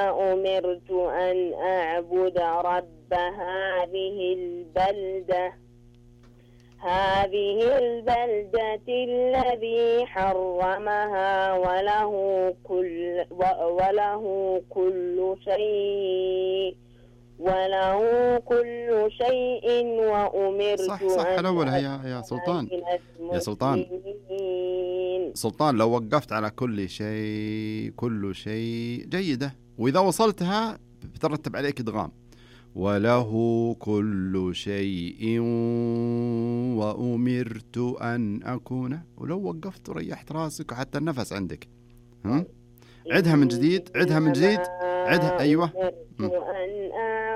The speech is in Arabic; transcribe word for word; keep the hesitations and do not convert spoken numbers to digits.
أمرت أن أعبد رب هذه البلدة هذه البلدة الذي حرمها وله كل وله كل شيء وله كل شيء وأمرت صح صح أن الأولها يا يا سلطان يا سلطان سلطان لو وقفت على كل شيء كل شيء جيدة، وإذا وصلتها بترتب عليك إدغام. وله كل شيء وأمرت أن أكون، ولو وقفت وريحت راسك وحتى النفس عندك. هم؟ عدها من جديد عدها من جديد عدها. أيوة. أمرت أن